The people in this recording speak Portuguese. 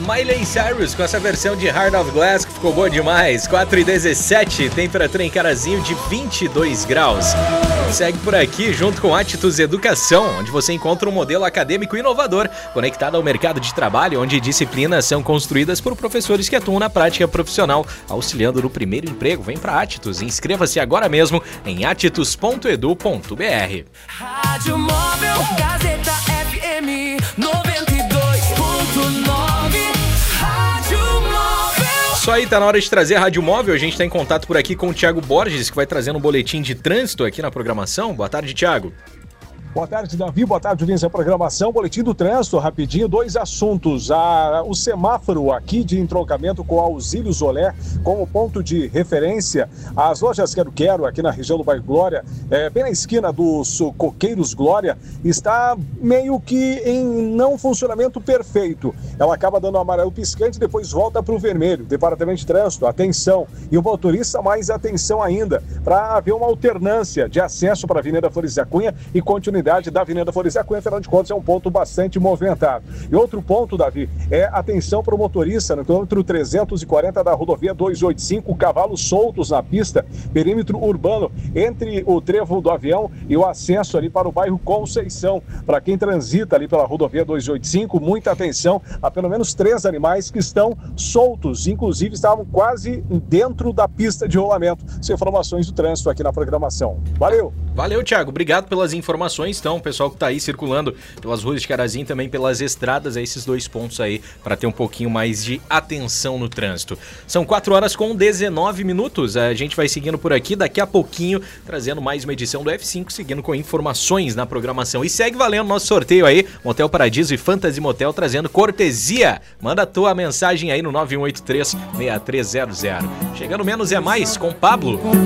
Miley Cyrus com essa versão de Heart of Glass que ficou boa demais. 4h17, temperatura em Carazinho de 22 graus. Segue por aqui junto com Atitudes Educação, onde você encontra um modelo acadêmico inovador, conectado ao mercado de trabalho, onde disciplinas são construídas por professores que atuam na prática profissional, auxiliando no primeiro emprego. Vem pra Atitudes, inscreva-se agora mesmo em atitus.edu.br. Rádio Móvel Gazeta FM 92.9. Rádio Móvel. Isso aí, tá na hora de trazer a Rádio Móvel. A gente tá em contato por aqui com o Thiago Borges, que vai trazendo um boletim de trânsito aqui na programação. Boa tarde, Thiago. Boa tarde, Davi. Boa tarde, audiência da programação. Boletim do trânsito, rapidinho, 2 assuntos. O semáforo aqui de entroncamento com Auxílio Zolé como ponto de referência. As lojas Quero aqui na região do bairro Glória, bem na esquina dos Coqueiros Glória, está meio que em não funcionamento perfeito. Ela acaba dando amarelo piscante e depois volta para o vermelho. Departamento de Trânsito, atenção. E o motorista, mais atenção ainda, para haver uma alternância de acesso para a Avenida Flores da Cunha e continuidade da Avenida Flores da Cunha, afinal de contas é um ponto bastante movimentado. E outro ponto, Davi, é atenção para o motorista no quilômetro 340 da rodovia 285, cavalos soltos na pista, perímetro urbano, entre o trevo do avião e o acesso ali para o bairro Conceição. Para quem transita ali pela rodovia 285, muita atenção, há pelo menos 3 animais que estão soltos, inclusive estavam quase dentro da pista de rolamento. São informações do trânsito aqui na programação. Valeu! Valeu, Thiago. Obrigado pelas informações. Então, o pessoal que tá aí circulando pelas ruas de Carazinho, também pelas estradas, esses 2 pontos aí, para ter um pouquinho mais de atenção no trânsito. São 4h19. A gente vai seguindo por aqui, daqui a pouquinho, trazendo mais uma edição do F5, seguindo com informações na programação. E segue valendo nosso sorteio aí, Motel Paradiso e Fantasy Motel, trazendo cortesia. Manda a tua mensagem aí no 9183-6300. Chegando menos é mais com Pablo.